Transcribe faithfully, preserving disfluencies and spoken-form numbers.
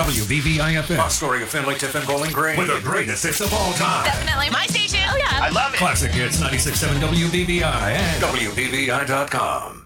W B V I F M. Astoria, Findlay, Tiffin, Bowling Green. With the greatest hits of all time. Definitely my station. Oh, yeah. I love it. Classic Hits ninety-six point seven W B V I and W B V I dot com.